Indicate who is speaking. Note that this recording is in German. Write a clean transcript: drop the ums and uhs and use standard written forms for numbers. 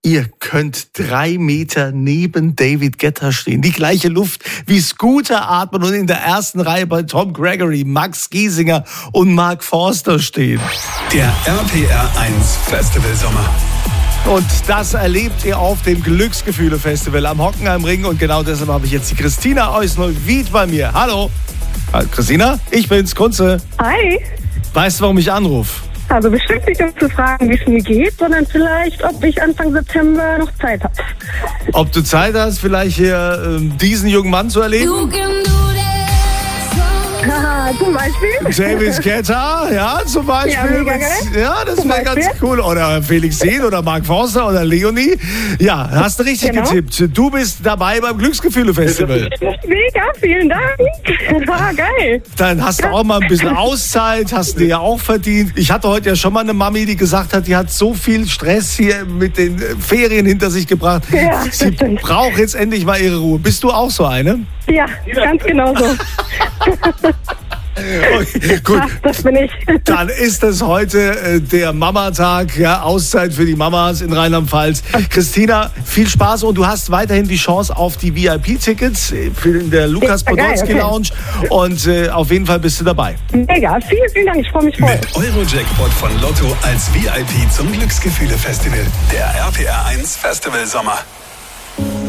Speaker 1: Ihr könnt 3 Meter neben David Guetta stehen. Die gleiche Luft wie Scooter atmen und in der ersten Reihe bei Tom Gregory, Max Giesinger und Mark Forster stehen.
Speaker 2: Der RPR 1 Festival Sommer.
Speaker 1: Und das erlebt ihr auf dem Glücksgefühle-Festival am Hockenheimring. Und genau deshalb habe ich jetzt die Christina aus Neuwied bei mir. Hallo. Christina, ich bin's, Kunze.
Speaker 3: Hi.
Speaker 1: Weißt du, warum ich anrufe?
Speaker 3: Also bestimmt nicht, um zu fragen, wie es mir geht, sondern vielleicht, ob ich Anfang September noch Zeit habe.
Speaker 1: Ob du Zeit hast, vielleicht hier diesen jungen Mann zu erleben?
Speaker 3: Haha, zum Beispiel.
Speaker 1: David Guetta, ja, zum Beispiel.
Speaker 3: Ja, mega geil.
Speaker 1: Ja, das wäre ganz cool. Oder Felix Sehn oder Mark Forster oder Leonie. Ja, hast du richtig getippt. Du bist dabei beim Glücksgefühle-Festival.
Speaker 3: Mega, vielen Dank. War geil.
Speaker 1: Dann hast du auch mal ein bisschen Auszeit, hast du dir ja auch verdient. Ich hatte heute ja schon mal eine Mami, die gesagt hat, die hat so viel Stress hier mit den Ferien hinter sich gebracht.
Speaker 3: Ja,
Speaker 1: Sie braucht jetzt endlich mal ihre Ruhe. Bist du auch so eine?
Speaker 3: Ja, ganz genau so.
Speaker 1: Okay, gut.
Speaker 3: Ach, das bin ich.
Speaker 1: Dann ist es heute der Mama-Tag, ja, Auszeit für die Mamas in Rheinland-Pfalz. Christina, viel Spaß und du hast weiterhin die Chance auf die VIP-Tickets in der Lukas Podolski Lounge und auf jeden Fall bist du dabei.
Speaker 3: Mega, vielen, vielen Dank, ich freue mich voll.
Speaker 2: Mit Eurojackpot von Lotto als VIP zum Glücksgefühle-Festival. Der RPR 1 Festival Sommer.